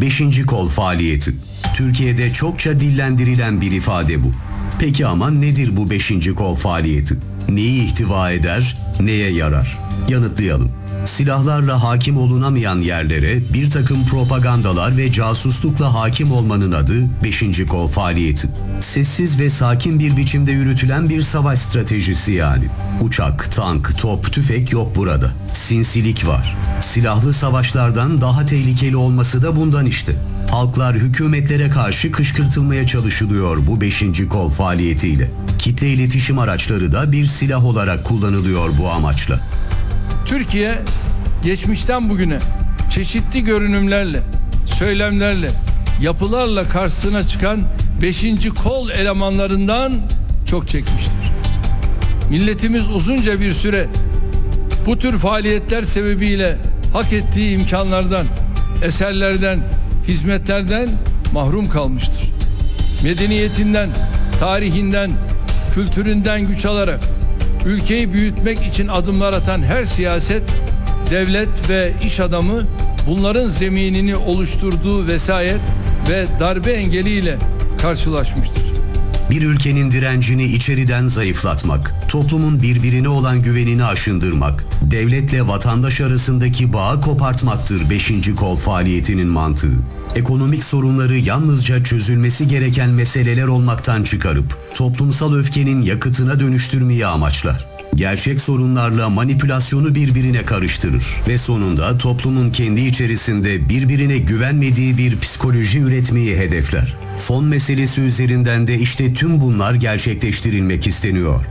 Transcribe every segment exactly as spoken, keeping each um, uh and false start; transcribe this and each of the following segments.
Beşinci kol faaliyeti. Türkiye'de çokça dillendirilen bir ifade bu. Peki ama nedir bu beşinci kol faaliyeti? Neyi ihtiva eder, neye yarar? Yanıtlayalım. Silahlarla hakim olunamayan yerlere bir takım propagandalar ve casuslukla hakim olmanın adı beşinci kol faaliyeti. Sessiz ve sakin bir biçimde yürütülen bir savaş stratejisi yani. Uçak, tank, top, tüfek yok burada. Sinsilik var. Silahlı savaşlardan daha tehlikeli olması da bundan işte. Halklar hükümetlere karşı kışkırtılmaya çalışılıyor bu beşinci kol faaliyetiyle. Kitle iletişim araçları da bir silah olarak kullanılıyor bu amaçla. Türkiye geçmişten bugüne çeşitli görünümlerle, söylemlerle, yapılarla karşısına çıkan beşinci kol elemanlarından çok çekmiştir. Milletimiz uzunca bir süre bu tür faaliyetler sebebiyle hak ettiği imkanlardan, eserlerden, hizmetlerden mahrum kalmıştır. Medeniyetinden, tarihinden, kültüründen güç alarak ülkeyi büyütmek için adımlar atan her siyaset, devlet ve iş adamı bunların zeminini oluşturduğu vesayet ve darbe engeliyle karşılaşmıştır. Bir ülkenin direncini içeriden zayıflatmak, toplumun birbirine olan güvenini aşındırmak, devletle vatandaş arasındaki bağı kopartmaktır beşinci kol faaliyetinin mantığı. Ekonomik sorunları yalnızca çözülmesi gereken meseleler olmaktan çıkarıp toplumsal öfkenin yakıtına dönüştürmeyi amaçlar. Gerçek sorunlarla manipülasyonu birbirine karıştırır ve sonunda toplumun kendi içerisinde birbirine güvenmediği bir psikoloji üretmeyi hedefler. Fon meselesi üzerinden de işte tüm bunlar gerçekleştirilmek isteniyor.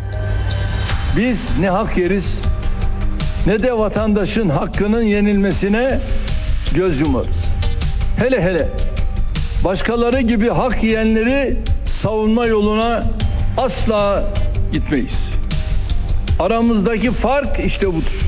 Biz ne hak yeriz ne de vatandaşın hakkının yenilmesine göz yumarız. Hele hele başkaları gibi hak yiyenleri savunma yoluna asla gitmeyiz. Aramızdaki fark işte budur.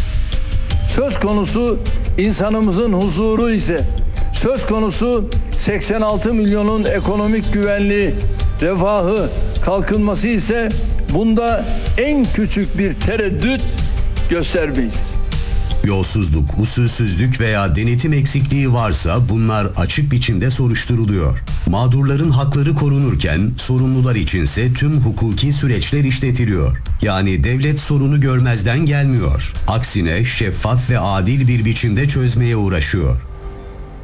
Söz konusu insanımızın huzuru ise, söz konusu seksen altı milyonun ekonomik güvenliği, refahı, kalkınması ise bunda en küçük bir tereddüt göstermeyiz. Yolsuzluk, usulsüzlük veya denetim eksikliği varsa bunlar açık biçimde soruşturuluyor. Mağdurların hakları korunurken sorumlular içinse tüm hukuki süreçler işletiliyor. Yani devlet sorunu görmezden gelmiyor. Aksine şeffaf ve adil bir biçimde çözmeye uğraşıyor.